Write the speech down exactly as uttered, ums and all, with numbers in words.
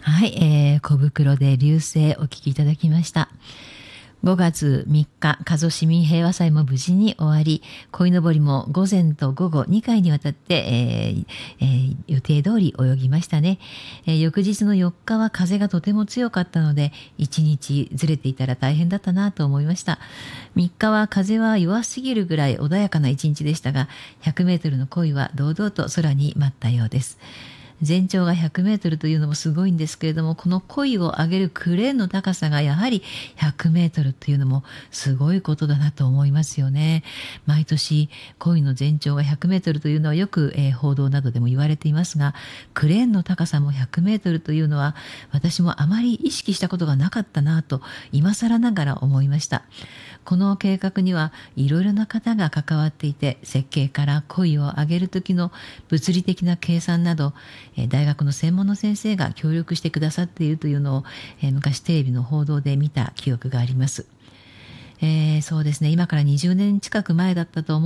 はい、えー、小袋で流星お聞きいただきました。ごがつみっか、加須市民平和祭も無事に終わり、鯉のぼりも午前と午後にかいにわたって、えーえー予定通り泳ぎましたね、えー翌日のよっかは風がとても強かったので、いちにちずれていたら大変だったなと思いました。みっかは風は弱すぎるぐらい穏やかないちにちでしたが、ひゃくメートルの鯉は堂々と空に舞ったようです。全長がひゃくメートルというのもすごいんですけれども、この鯉を上げるクレーンの高さがやはりひゃくメートルというのもすごいことだなと思いますよね。毎年鯉の全長がひゃくメートルというのはよく、えー報道などでも言われていますが、クレーンの高さもひゃくメートルというのは私もあまり意識したことがなかったなと今更ながら思いました。この計画にはいろいろな方が関わっていて、設計から鯉を上げる時の物理的な計算など、えー大学の専門の先生が協力してくださっているというのを、えー昔テレビの報道で見た記憶があります。えーそうですね、今からにじゅうねん近く前だったと思